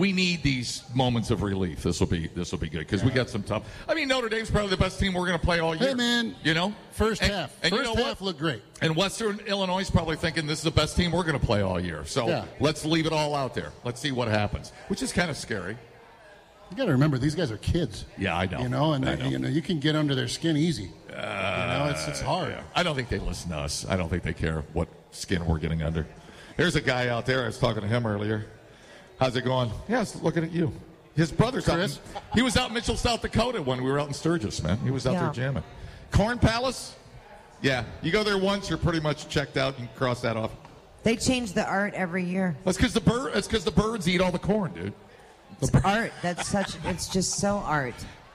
We need these moments of relief. This will be good because we got some tough. I mean, Notre Dame's probably the best team we're going to play all year. Hey, man. You know? First half. And First you know half looked great. And Western Illinois is probably thinking this is the best team we're going to play all year. So let's leave it all out there. Let's see what happens, which is kind of scary. You got to remember, these guys are kids. Yeah, I know. You know, and I know. You can get under their skin easy. It's hard. Yeah. I don't think they listen to us. I don't think they care what skin we're getting under. There's a guy out there. I was talking to him earlier. How's it going? Yes, looking at you. His brother's Chris. He was out in Mitchell, South Dakota when we were out in Sturgis, man. He was out there jamming. Corn Palace? Yeah. You go there once, you're pretty much checked out. You can cross that off. They change the art every year. That's because the birds eat all the corn, dude. It's art. It's just so art.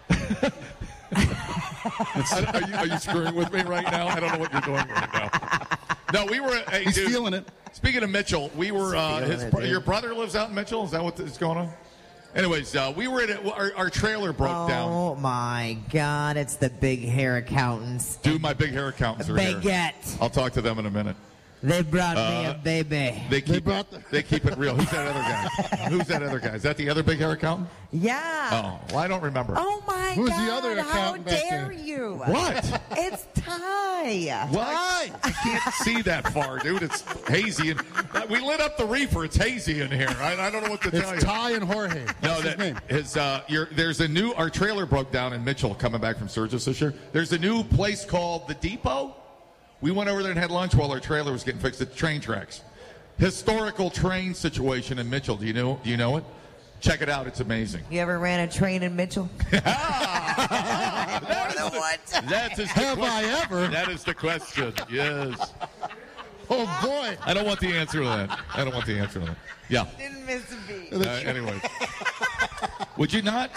Are you screwing with me right now? I don't know what you're doing right now. No, we were. Hey, He's dude, feeling it. Speaking of Mitchell, we were. Your brother lives out in Mitchell. Is that what is going on? Anyways, we were at our trailer broke down. Oh my God! It's the big hair accountants. Dude, my big hair accountants are here. Baguette. I'll talk to them in a minute. They brought me a baby. They keep it real. Who's that other guy? Who's that other guy? Is that the other big hair accountant? Yeah. Oh, well, I don't remember. Oh my Who's God! the other How accountant back dare there? you? What? It's Ty. What? I can't see that far, dude. It's hazy. And we lit up the reefer. It's hazy in here. I don't know what to tell you. It's Ty and Jorge. No, That's his name. There's a new. Our trailer broke down in Mitchell coming back from Sturgis this year. There's a new place called the Depot. We went over there and had lunch while our trailer was getting fixed at the train tracks. Historical train situation in Mitchell. Do you know it? Check it out. It's amazing. You ever ran a train in Mitchell? More than once. Have I ever? That is the question. Yes. Oh boy. I don't want the answer to that. Yeah. Didn't miss a beat. Anyway, would you not?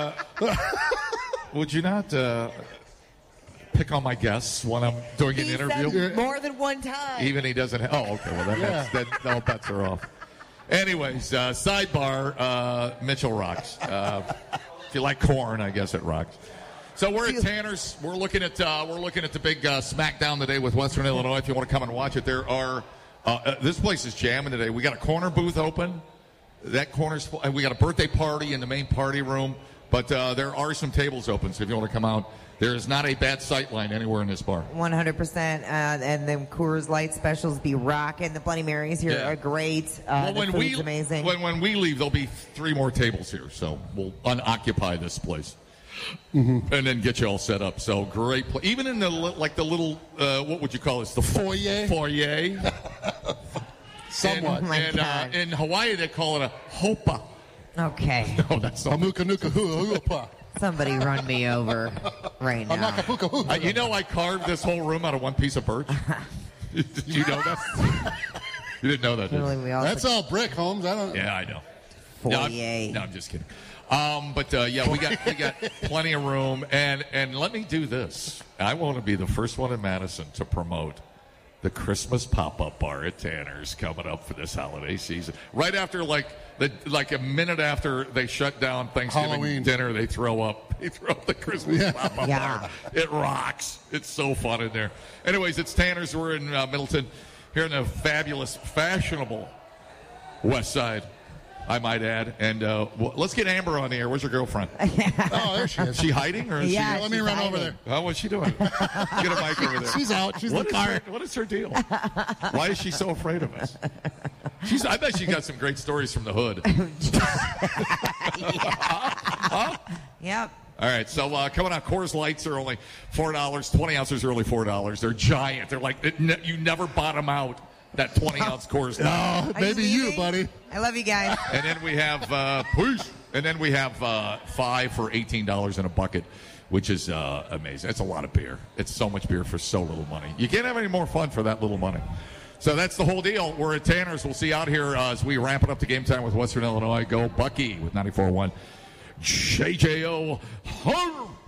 Pick on my guests when I'm doing an interview? Said more than one time. Even he doesn't. Oh, okay. Well, then all bets are off. Anyways, sidebar. Mitchell rocks. If you like corn, I guess it rocks. So we're at Tanner's. We're looking at the big SmackDown today with Western Illinois. If you want to come and watch it, there are. This place is jamming today. We got a corner booth open. That corner's full. We got a birthday party in the main party room. But there are some tables open, so if you want to come out, there is not a bad sight line anywhere in this bar. 100%. And the Coors Light specials be rocking. The Bloody Marys here are great. The food's amazing. When we leave, there'll be 3 more tables here, so we'll unoccupy this place. And then get you all set up. So great place. Even in the little, what would you call this? The foyer. Somewhat. And in Hawaii, they call it a hopa. Okay. No, that's not. Somebody run me over right now. You know I carved this whole room out of one piece of birch? Did you know that? You didn't know that, did you? That's all brick, Holmes. I don't. Yeah, I know. Foyer. No, I'm just kidding. We got plenty of room, and let me do this. I want to be the first one in Madison to promote the Christmas pop-up bar at Tanner's coming up for this holiday season. Right after, a minute after they shut down Thanksgiving Halloween dinner, they throw up the Christmas pop-up bar. It rocks. It's so fun in there. Anyways, it's Tanner's. We're in Middleton, here in the fabulous, fashionable West Side, I might add. And let's get Amber on the air. Where's your girlfriend? Oh, there she is. Is she hiding? Or is she? Let me run over there. Oh, what's she doing? Get a mic over there. She's out. She's in the car. What is her deal? Why is she so afraid of us? I bet she got some great stories from the hood. Huh? Yep. All right, so coming out, Coors Lights are only $4. 20 ounces are only $4. They're giant. They're like, you never bottom out. That 20-ounce Coors Light. Oh, maybe you, buddy. I love you guys. And then we have peace. And then we have 5 for $18 in a bucket, which is amazing. It's a lot of beer. It's so much beer for so little money. You can't have any more fun for that little money. So that's the whole deal. We're at Tanner's. We'll see you out here as we ramp it up to game time with Western Illinois. Go Bucky with 94.1 JJO.